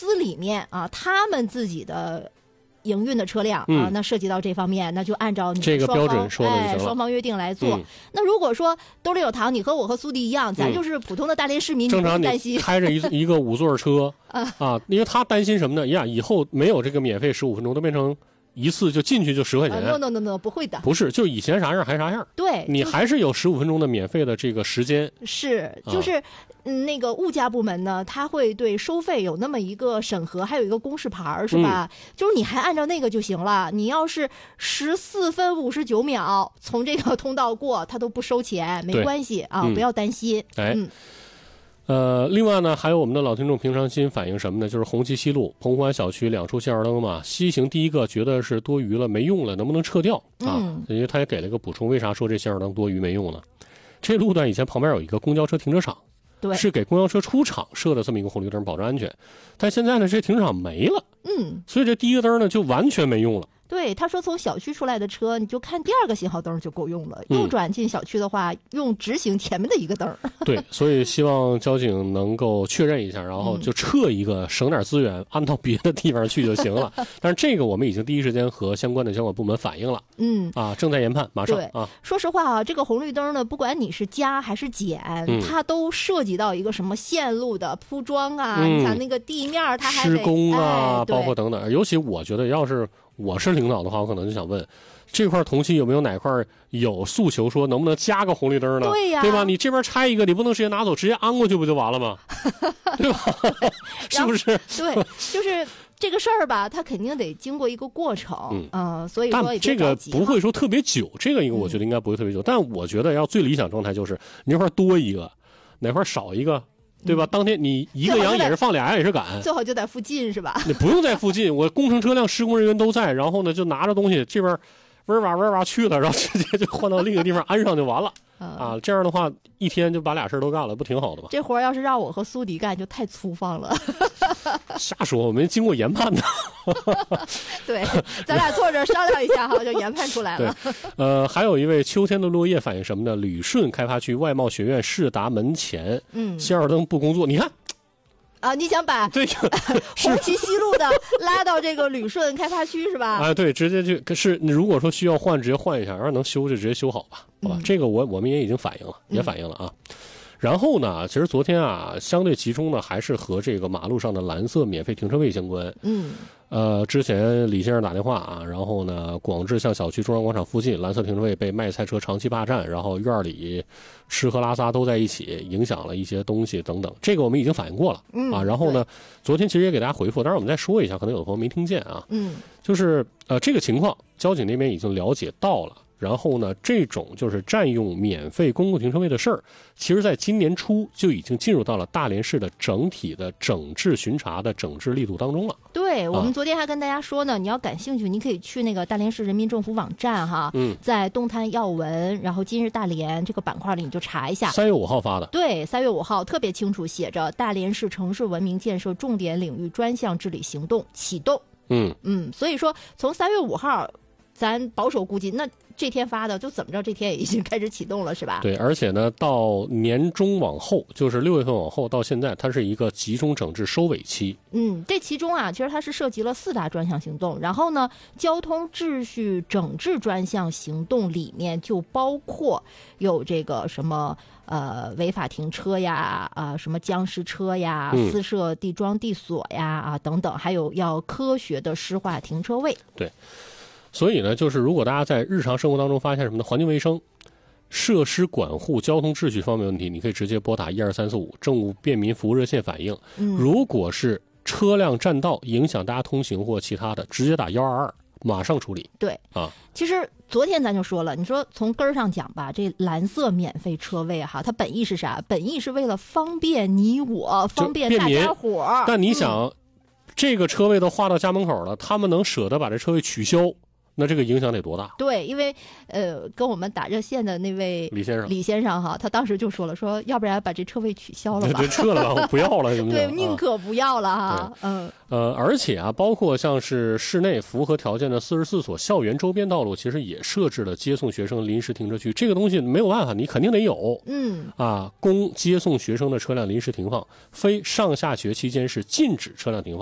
司里面啊，他们自己的营运的车辆啊，那涉及到这方面，那就按照你这个标准说了就行了， 双方约定来做。那如果说兜里有糖，你和我和苏迪一样，咱就是普通的大连市民， 正常你担心你开着一个5座车啊，因为他担心什么呢？呀，以后没有这个免费15分钟，都变成一次就进去就10块钱。 No， 不会的， 不是，就是以前啥样还啥样。 对， 你还是有15分钟的免费的这个时间。 是，就是那个物价部门呢，他会对收费有那么一个审核，还有一个公示牌，是吧？就是你还按照那个就行了。你要是14分59秒从这个通道过，他都不收钱，没关系啊，不要担心。 另外呢，还有我们的老听众平常心反映什么呢？就是红旗西路澎湖湾小区2处信号灯嘛，西行第一个觉得是多余了，没用了，能不能撤掉啊？因为他也给了一个补充，为啥说这信号灯多余没用呢？这路段以前旁边有一个公交车停车场，对，是给公交车出厂设的这么一个红绿灯保证安全，但现在呢，这停车场没了，所以这第一个灯呢就完全没用了。 对，他说从小区出来的车，你就看第2个信号灯就够用了。右转进小区的话，用直行前面的一个灯。 对，所以希望交警能够确认一下，然后就撤一个，省点资源，安到别的地方去就行了。但是这个我们已经第一时间和相关的监管部门反映了。正在研判，马上啊。 说实话啊，这个红绿灯呢，不管你是加还是减，它都涉及到一个什么线路的铺装啊，你看那个地面它还得施工啊，包括等等。尤其我觉得，要是我是领导的话，我可能就想问，这块同期有没有哪块有诉求说能不能加个红绿灯呢？ 对呀， 对吧？你这边拆一个，你不能直接拿走，直接安过去不就完了吗？对吧？是不是？ 对，就是这个事儿吧，它肯定得经过一个过程，所以说也这个不会说特别久，这个我觉得应该不会特别久，但我觉得要最理想状态就是你那块多一个，哪块少一个。对吧？当天你一个羊也是放俩羊也是赶， 最好就在附近是吧？ 你不用在附近，我工程车辆施工人员都在，然后呢就拿着东西这边嗡哇去了，然后直接就换到另一个地方安上就完了。这样的话一天就把俩事都干了，不挺好的吗？ 这活要是让我和苏迪干，就太粗放了。 瞎说，我们经过研判的。 对，咱俩坐这商量一下哈，就研判出来了。 对，还有一位秋天的落叶反映什么呢？旅顺开发区外贸学院市达门前，信号灯不工作，你看。 你想把这个红旗西路的拉到这个旅顺开发区是吧？ 对，直接就。可是如果说需要换，直接换一下，要是能修就直接修好吧，好吧？这个我们也已经反映了，也反映了啊。然后呢，其实昨天啊，相对集中呢还是和这个马路上的蓝色免费停车位相关。之前李先生打电话啊，然后呢，广智巷小区中央广场附近蓝色停车位被卖菜车长期霸占，然后院里吃喝拉撒都在一起，影响了一些东西等等。这个我们已经反映过了然后呢，昨天其实也给大家回复，当然我们再说一下，可能有的朋友没听见啊。就是这个情况，交警那边已经了解到了。然后呢，这种就是占用免费公共停车位的事儿，其实在今年初就已经进入到了大连市的整体的整治巡查的整治力度当中了。 对，我们昨天还跟大家说呢，你要感兴趣，你可以去那个大连市人民政府网站哈，在动态要闻，然后今日大连这个板块里你就查一下。 3月5号发的。 对，3月5号特别清楚写着大连市城市文明建设重点领域专项治理行动启动。所以说从3月5号，咱保守估计那。这天发的，就怎么着，这天也已经开始启动了，是吧？ 对，而且呢，到年中往后，就是6月份往后到现在，它是一个集中整治收尾期。 这其中啊，其实它是涉及了4大专项行动，然后呢，交通秩序整治专项行动里面就包括有这个什么违法停车呀，什么僵尸车呀，私设地桩地锁呀，等等，还有要科学的施划停车位。 对。所以呢，就是如果大家在日常生活当中发现什么的环境卫生、设施管护、交通秩序方面问题，你可以直接拨打12345政务便民服务热线反映。如果是车辆占道影响大家通行或其他的，直接打122，马上处理。 对其实昨天咱就说了，你说从根儿上讲吧，这蓝色免费车位哈，它本意是啥？本意是为了方便你我，方便大家伙。 但你想，这个车位都划到家门口了，他们能舍得把这车位取消？那这个影响得多大？ 对，因为跟我们打热线的那位李先生哈，他当时就说了，说要不然把这车位取消了吧， 就撤了吧，我不要了， 对，宁可不要了哈。 而且啊，包括像是室内符合条件的44所校园周边道路，其实也设置了接送学生临时停车区。这个东西没有办法，你肯定得有。供接送学生的车辆临时停放，非上下学期间是禁止车辆停放。